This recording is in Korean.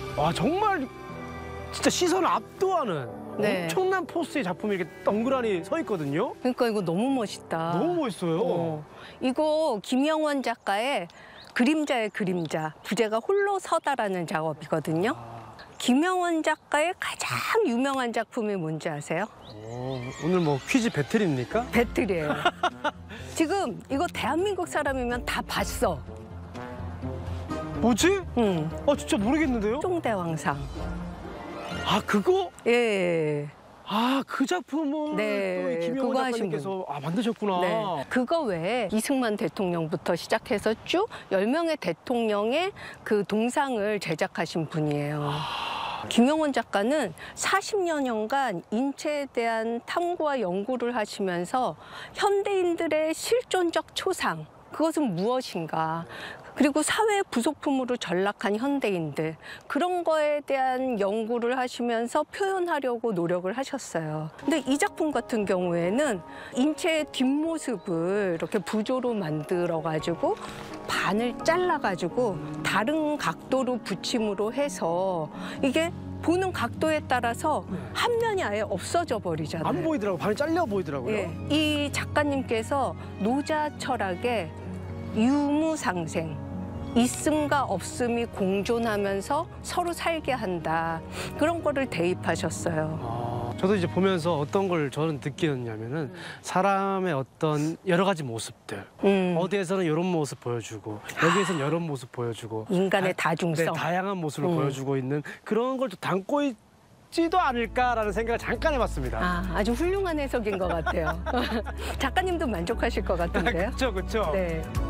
와, 정말 진짜 시선을 압도하는 네. 엄청난 포스의 작품이 이렇게 덩그러니 서 있거든요. 그러니까 이거 너무 멋있다. 너무 멋있어요. 이거 김영원 작가의 그림자의 그림자, 부제가 홀로 서다라는 작업이거든요. 김영원 작가의 가장 유명한 작품이 뭔지 아세요? 오늘 뭐 퀴즈 배틀입니까? 배틀이에요. 지금 이거 대한민국 사람이면 다 봤어. 뭐지? 응. 진짜 모르겠는데요? 쫑대왕상. 아, 그거? 예. 아, 그 작품을 네, 또 이 김영원 그거 하신 작가님께서 만드셨구나. 네. 그거 외에 이승만 대통령부터 시작해서 쭉 10명의 대통령의 그 동상을 제작하신 분이에요. 김영원 작가는 40여 년간 인체에 대한 탐구와 연구를 하시면서 현대인들의 실존적 초상, 그것은 무엇인가, 그리고 사회 부속품으로 전락한 현대인들, 그런 거에 대한 연구를 하시면서 표현하려고 노력을 하셨어요. 근데 이 작품 같은 경우에는 인체의 뒷모습을 이렇게 부조로 만들어가지고 반을 잘라가지고 다른 각도로 붙임으로 해서 이게 보는 각도에 따라서 한 면이 아예 없어져 버리잖아요. 안 보이더라고요. 반이 잘려 보이더라고요. 예, 이 작가님께서 노자 철학의 유무상생, 있음과 없음이 공존하면서 서로 살게 한다, 그런 거를 대입하셨어요. 저도 이제 보면서 어떤 걸 저는 느끼었냐면은 사람의 어떤 여러 가지 모습들, 어디에서는 이런 모습 보여주고 여기에서는 이런 모습 보여주고 인간의 다중성. 네, 다양한 모습을 보여주고 있는 그런 걸 또 담고 있지도 않을까라는 생각을 잠깐 해봤습니다. 아주 훌륭한 해석인 것 같아요. 작가님도 만족하실 것 같은데요? 그렇죠, 그렇죠. 네.